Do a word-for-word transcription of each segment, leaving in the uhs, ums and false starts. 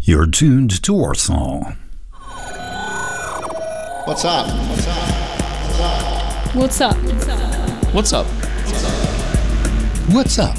You're tuned to Warsaw. What's up? What's up? What's up? What's up? What's up? What's up?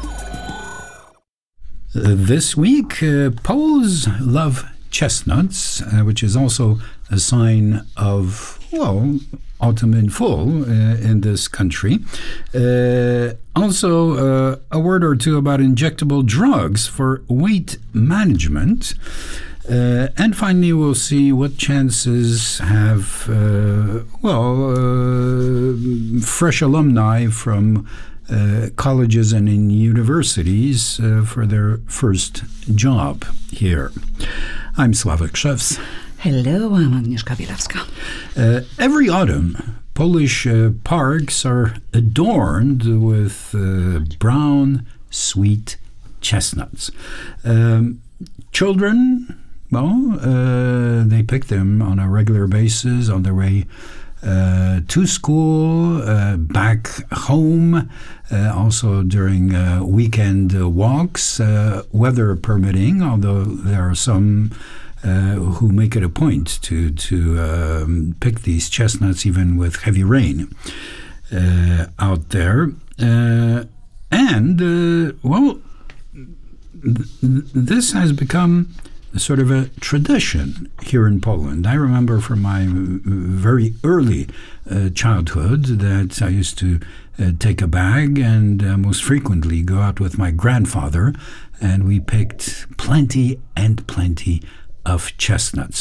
Uh, this week, uh, Poles love chestnuts, uh, which is also a sign of, well, autumn in full uh, in this country. Uh, also, uh, a word or two about injectable drugs for weight management. Uh, and finally, we'll see what chances have, uh, well, uh, fresh alumni from uh, colleges and in universities uh, for their first job here. I'm Sławek Krzewski. Hello, I'm Agnieszka Bielawska. Uh, every autumn, Polish uh, parks are adorned with uh, brown, sweet chestnuts. Um, children, well, uh, they pick them on a regular basis on their way uh, to school, uh, back home, uh, also during uh, weekend uh, walks, uh, weather permitting, although there are some Uh, who make it a point to to um, pick these chestnuts even with heavy rain uh, out there. Uh, and, uh, well, th- this has become sort of a tradition here in Poland. I remember from my very early uh, childhood that I used to uh, take a bag and uh, most frequently go out with my grandfather, and we picked plenty and plenty of chestnuts.